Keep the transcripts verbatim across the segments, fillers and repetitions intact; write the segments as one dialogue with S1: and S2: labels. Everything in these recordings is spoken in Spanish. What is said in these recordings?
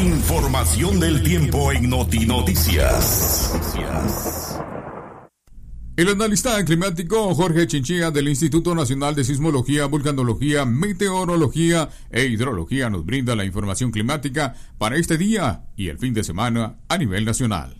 S1: Información del tiempo en Noti Noticias.
S2: El analista climático Jorge Chinchilla del Instituto Nacional de Sismología, Vulcanología, Meteorología e Hidrología nos brinda la información climática para este día y el fin de semana a nivel nacional.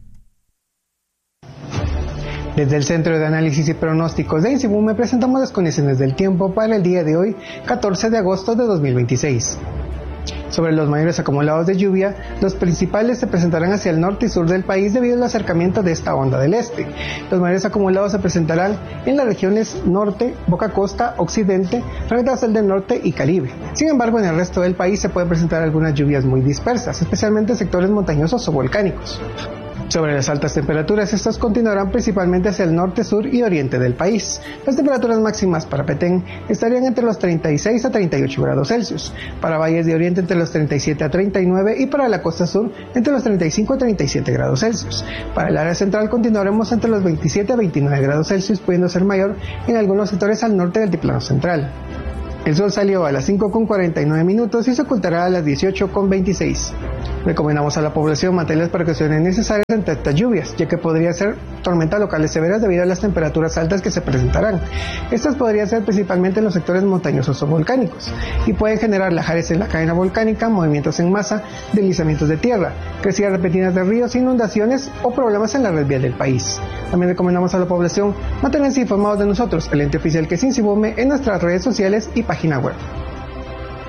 S3: Desde el Centro de Análisis y Pronósticos de INSIBUME presentamos las condiciones del tiempo para el día de hoy, catorce de agosto de dos mil veintiséis. Sobre los mayores acumulados de lluvia, los principales se presentarán hacia el norte y sur del país debido al acercamiento de esta onda del este. Los mayores acumulados se presentarán en las regiones norte, Boca Costa, occidente, Fronteras del norte y Caribe. Sin embargo, en el resto del país se pueden presentar algunas lluvias muy dispersas, especialmente en sectores montañosos o volcánicos. Sobre las altas temperaturas, estas continuarán principalmente hacia el norte, sur y oriente del país. Las temperaturas máximas para Petén estarían entre los treinta y seis a treinta y ocho grados Celsius, para valles de oriente entre los treinta y siete a treinta y nueve y para la costa sur entre los treinta y cinco a treinta y siete grados Celsius. Para el área central continuaremos entre los veintisiete a veintinueve grados Celsius, pudiendo ser mayor en algunos sectores al norte del altiplano central. El sol salió a las cinco con cuarenta y nueve minutos y se ocultará a las dieciocho con veintiséis. Recomendamos a la población mantener las precauciones necesarias ante estas lluvias, ya que podría ser tormentas locales severas debido a las temperaturas altas que se presentarán. Estas podrían ser principalmente en los sectores montañosos o volcánicos, y pueden generar lajares en la cadena volcánica, movimientos en masa, deslizamientos de tierra, crecidas repentinas de ríos, inundaciones o problemas en la red vial del país. También recomendamos a la población mantenerse informados de nosotros, el ente oficial que es INSIBUME, en nuestras redes sociales y página web.